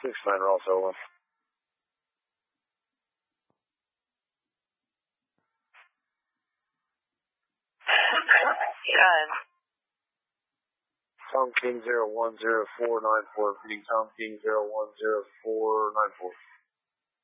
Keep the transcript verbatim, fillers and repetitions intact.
Six nine Ross Owen. Good. Tom King zero one zero four nine four, repeating Tom King zero one zero four nine four.